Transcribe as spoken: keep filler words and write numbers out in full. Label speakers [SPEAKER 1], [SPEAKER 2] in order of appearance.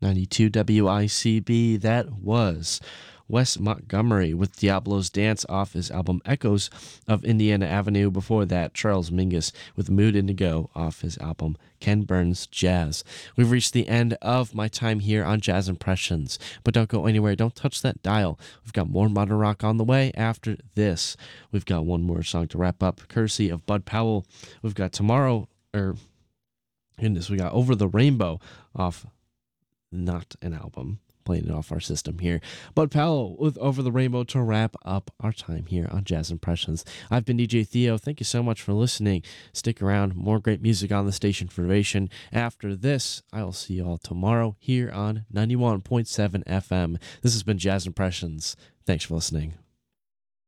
[SPEAKER 1] ninety-two W I C B. That was Wes Montgomery with Diablo's Dance off his album Echoes of Indiana Avenue. Before that, Charles Mingus with Mood Indigo off his album Ken Burns Jazz. We've reached the end of my time here on Jazz Impressions, but don't go anywhere. Don't touch that dial. We've got more modern rock on the way after this. We've got one more song to wrap up, courtesy of Bud Powell. We've got Tomorrow, or goodness, we got Over the Rainbow off not an album, playing it off our system here. Bud Powell with Over the Rainbow to wrap up our time here on Jazz Impressions. I've been D J Theo. Thank you so much for listening. Stick around. More great music on the station for Ovation. After this, I'll see you all tomorrow here on ninety-one point seven F M. This has been Jazz Impressions. Thanks for listening.